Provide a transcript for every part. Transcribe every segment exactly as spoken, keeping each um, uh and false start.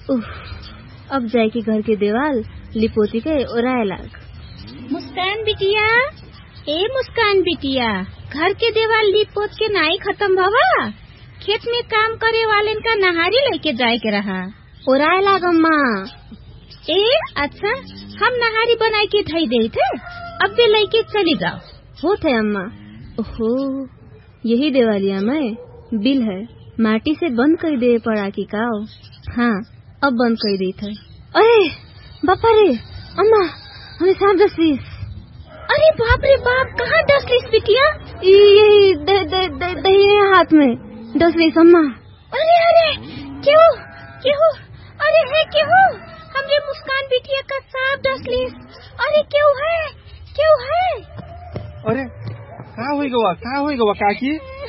उफ, अब जाए के घर के देवाल लिपोती के ओराए लाग। मुस्कान बिटिया, ए मुस्कान बिटिया, घर के देवाल लिपोत के नाई खत्म भवा। खेत में काम करे वाले का नहारी लेके जाए के रहा। ओराए लाग अम्मा। ए अच्छा, हम नहारी बनाए के धई दे थे, अब भी लेके चली जाओ। हो थे अम्मा। ओहो, यही देवालिया में बिल है, माटी से बंद कर दे पड़ा की काओ। हाँ, अब बंद कर दी थे। अरे बापा रे अम्मा, हमें सांप डसलीस। अरे बाप रे बाप, कहाँ डसलीस बिटिया? यही दे दे दे दही हाथ में डसलीस अम्मा। अरे अरे क्यों क्यों? अरे है क्यों? हमरे मुस्कान बिटिया का सांप डसलीस। अरे क्यों है क्यों है? अरे क्या हुई गवा क्या हुई गवा काकी?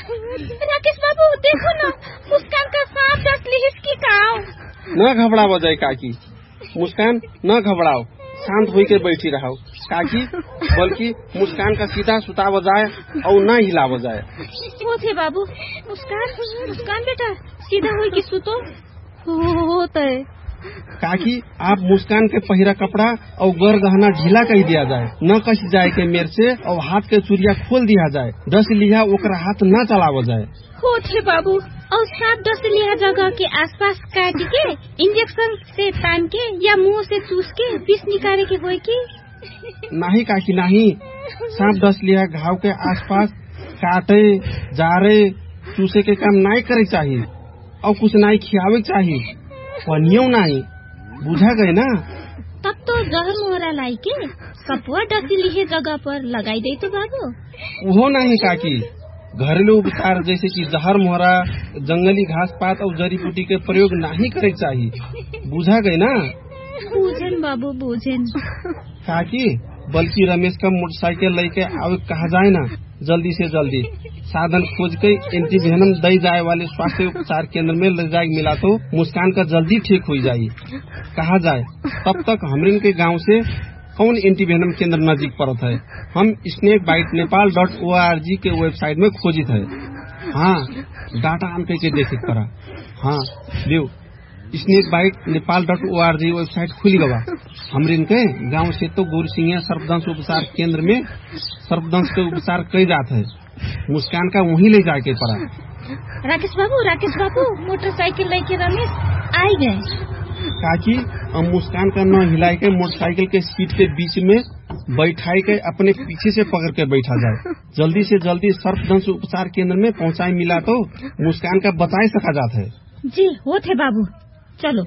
राकेश बाबू देखो ना, मुस्कान का सांप डसलीस की काओ। न घबराओ जाए काकी, मुस्कान न घबराओ, शांत होई के बैठी रहो काकी, बल्कि मुस्कान का सीधा सुताव जाए और न हिलाव जाए। वो थे बाबू, मुस्कान मुस्कान बेटा सीधा होई के सुतो। होता है काकी, आप मुस्कान के पहिरा कपड़ा और गर गहना ढीला कर दिया जाए, न कस जाए के मेर से, और हाथ के चूड़िया खोल दिया जाए, दस लिया ओकरा हाथ न चलाव जाए। हो थे बाबू, और सांप दस लिया जगह के आसपास काट के इंजेक्शन से तान के या मुंह से चूस के विष निकाले के होई की? नहीं काकी नहीं, सांप दस लिया घाव के आसपास काटे जारे चूसे के काम नहीं करे चाहिए, और कुछ नहीं खियावे चाहिए, पनियो नहीं, बुझा गए ना? तब तो जहर मोहरा लाई के सपुआ डसी लिहे जगह पर लगाई दे तो बाबू। वो नहीं काकी, घरेलू उपचार जैसे कि जहर मोहरा, जंगली घास पात और जड़ी बूटी के प्रयोग नहीं करे चाहिए, बुझा गए ना? बूझन बाबू बूझन। काकी, बल्कि रमेश का मोटरसाइकिल लेके आवे कहा जाए ना, जल्दी से जल्दी साधन खोज के एंटीवेनम दे जाए वाले स्वास्थ्य उपचार केंद्र में ले जाए मिला तो मुस्कान का जल्दी ठीक हो जाये कहा जाए। तब तक हमरिन के गांव से कौन एंटीवेनम केंद्र नजदीक पड़त है, हम snake bite Nepal dot O R G के वेबसाइट में खोजित है। हाँ, डाटा आन के देखे करा। हाँ लियो, snake bite Nepal dot O R G website खुली गवा। हमरिन के गांव से तो गुरसिंह सर्पदंश उपचार केंद्र में सर्पदंश के उपचार कई जात है, मुस्कान का वहीं ले जाके पड़ा। राकेश बाबू राकेश बाबू मोटरसाइकिल लेके रमेश आई गए। काकी, हम मुस्कान का न हिलाई के मोटरसाइकिल के सीट के बीच में बैठाई के अपने पीछे से पकड़ के बैठा जाए, जल्दी से जल्दी सर्पदंश उपचार केंद्र में पहुंचाई मिला तो मुस्कान का बताए सका जाता है। जी हो थे बाबू, चलो।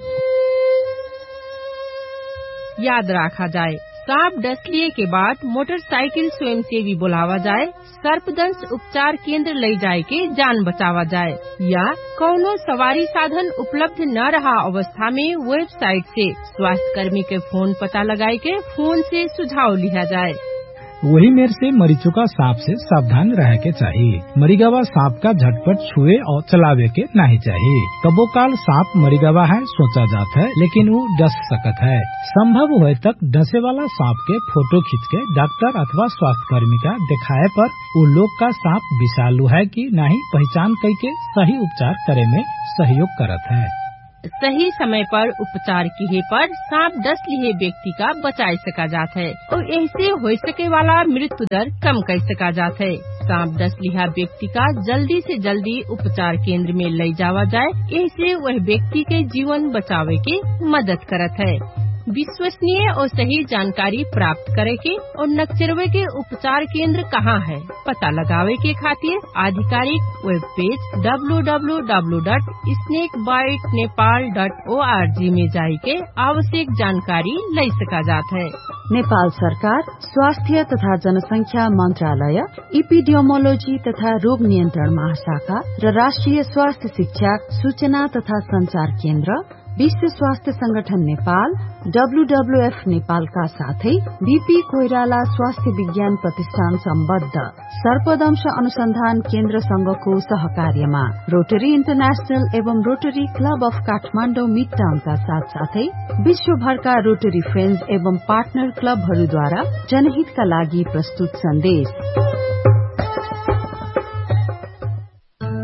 याद रखा जाए, सांप डसलिए के बाद मोटरसाइकिल स्वयंसेवी बुलावा जाए, सर्पदंश उपचार केंद्र ले जाए के जान बचावा जाए, या कौनो सवारी साधन उपलब्ध न रहा अवस्था में वेबसाइट से स्वास्थ्य कर्मी के फोन पता लगाए के फोन से सुझाव लिया जाए। वही मेर से मरी चुका सांप से सावधान रह के चाहिए। मरीगवा सांप का झटपट छुए और चलावे के नहीं चाहिए। कबो काल सांप मरीगवा है सोचा जाता है, लेकिन वो डस सकत है। संभव हुए तक डसे वाला सांप के फोटो खींच के डॉक्टर अथवा स्वास्थ्य कर्मी का दिखाए पर वो लोग का सांप विषालु है कि नहीं पहचान करके सही उपचार करे में सहयोग करत है। सही समय पर उपचार किए पर सांप डस लिए व्यक्ति का बचाए सका जाता है और ऐसे हो सके वाला मृत्यु दर कम कर सका जाता है। सांप डस लिया व्यक्ति का जल्दी से जल्दी उपचार केंद्र में ले जावा जाए, ऐसे वह व्यक्ति के जीवन बचावे के मदद करत है। विश्वसनीय और सही जानकारी प्राप्त करे के और नक्चरवे के उपचार केंद्र कहाँ है पता लगावे के खातिर आधिकारिक web page W W W dot snake bite Nepal dot O R G में जाई के आवश्यक जानकारी ले सका जाता है। नेपाल सरकार स्वास्थ्य तथा जनसंख्या मंत्रालय, इपिडियोमोलोजी तथा रोग नियन्त्रण महाशाखा र राष्ट्रिय स्वास्थ्य शिक्षा सूचना तथा संचार केन्द्र, विश्व स्वास्थ्य संगठन Nepal, W W F Nepal का साथै बीपी कोइराला स्वास्थ्य विज्ञान प्रतिष्ठान सम्बद्ध सर्पदंश अनुसन्धान केन्द्र संघको सहकार्यमा रोटरी इन्टरनेशनल एवं rotary club of Kathmandu mid टाउनका साथ साथै विश्वभरका रोटरी फ्रेन्ड्स एवं पार्टनर क्लबहरूद्वारा जनहितका लागि प्रस्तुत सन्देश।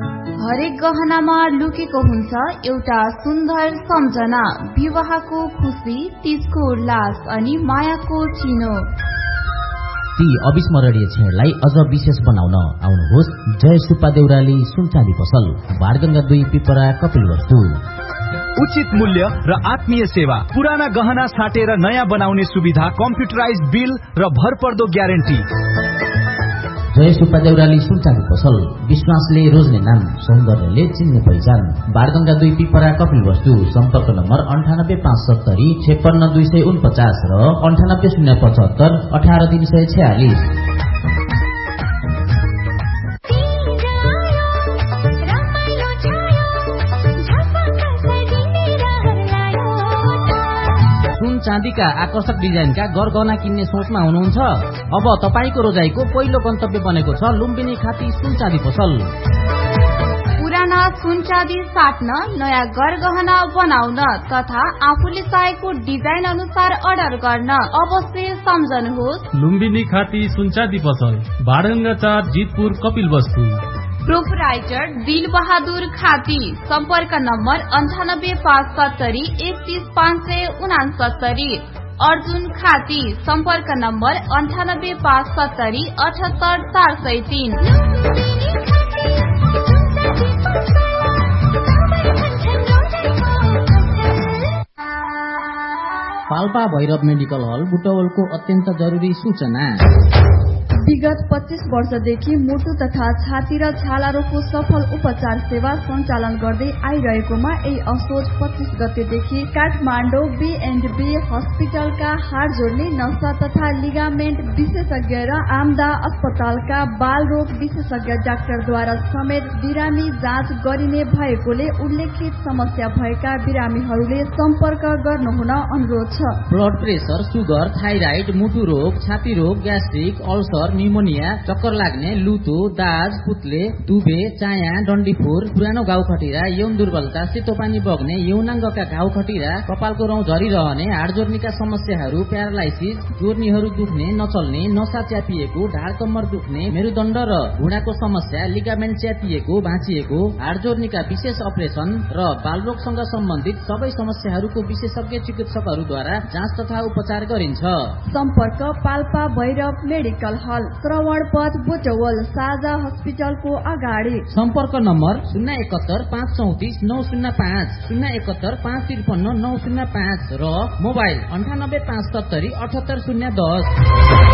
हरेक गहनामा लुकेको हुन्छ एउटा सुन्दर सम्झना, विवाहको खुशी, तीजको उल्लास अनि मायाको चिनो। ती अविस्मरणीय क्षणलाई अझ विशेष बनाउन आउनुहोस् जय सुब्बा देउराली सुनचाँदी पसल, बाणगंगा दुई, पिपरा, कपिलवस्तु। उचित मूल्य र आत्मीय सेवा, पुराना गहना साटेर नयाँ बनाउने सुविधा, कम्प्युटराइज बिल र भरपर्दो ग्यारेन्टी। जय सुब्बा देउराली सुनचाँदी पसल, विश्वासले रोज्ने नाम, सौन्दर्यले चिन्ने पहिचान, बाणगंगा दुई, पिपरा, कपिलवस्तु। सम्पर्क नम्बर अन्ठानब्बे पाँच सत्तरी छेपन्न दुई सय उनपचास र अन्ठानब्बे शून्य पचहत्तर अठार तीन सय छयालिस। चाँदीका आकर्षक डिजाइनका गरगहना किन्ने सोचमा हुनुहुन्छ? अब तपाईको रोजाइको पहिलो गन्तव्य बनेको छ लुम्बिनी खाती सुनचाँदी पसल। पुराना सुनचाँदी साट्न, नयाँ गरगहना बनाउन तथा आफूले चाहेको डिजाइन अनुसार अर्डर गर्न अवश्य सम्झनुहोस् लुम्बिनी खाती सुनचाँदी पसल, बाणगंगा चार, जितपुर, कपिलवस्तु। प्रोपराइटर दिल बहादुर खाती। संपर्क नम्बर अन्ठानब्बे पाँच सत्तरी एकतीस पाँच सय उनासत्तरी। अर्जुन खाती। संपर्क नम्बर अन्ठानब्बे पाँच सत्तरी अठहत्तर चार सय तीन। पाल्पा भैरव मेडिकल हल बुटवलको अत्यन्त जरुरी सूचना। विगत पच्चीस वर्षदेखि मुटु तथा छाती र छाला रोगको सफल उपचार सेवा सञ्चालन गर्दै आइरहेकोमा यही असोज पच्चीस गतेदेखि काठमाडौँ बी एन्ड बी हस्पिटलका हाड जोड्ने नसा तथा लिगामेन्ट विशेषज्ञ र आमदा अस्पतालका बाल रोग विशेषज्ञ डाक्टरद्वारा समेत बिरामी जाँच गरिने भएकोले उल्लेखित समस्या भएका बिरामीहरूले सम्पर्क गर्नुहुन अनुरोध छ। ब्लड प्रेसर, सुगर, थाइराइड, मुटु रोग, छाती रोग, ग्यास्ट्रिक, अल्सर, निमोनिया, चक्कर लाग्ने, लुतो, दाज, पुतले, दुबे, चाया, डन्डीफोर, पुरानो घाउ खटिरा, यौन दुर्बलता, सेतो पानी बग्ने, यौनाङ्गका घाउ खटिरा, कपालको रौँ झरिरहने, हाड जोर्नीका समस्याहरू, प्यारालाइसिस, जोर्नीहरू दुख्ने, नचल्ने, नसा च्यापिएको, ढाड कम्मर दुख्ने, मेरुदण्ड र घुँडाको समस्या, लिगामेन्ट च्यापिएको, भाँचिएको, हाड जोर्नीका विशेष अपरेसन र बालरोगसँग सम्बन्धित सबै समस्याहरूको विशेषज्ञ चिकित्सकहरूद्वारा जाँच तथा उपचार गरिन्छ। सम्पर्क पाल्पा भैरव मेडिकल हल, श्रवण पथ, बुटवल, साझा हस्पिटलको अगाडि। सम्पर्क नम्बर शून्य एकहत्तर पाँच चौतिस नौ शून्य पाँच, शून्य एकहत्तर पाँच त्रिपन्न नौ शून्य पाँच र मोबाइल अन्ठानब्बे पाँच सत्तरी अठहत्तर शून्य दस।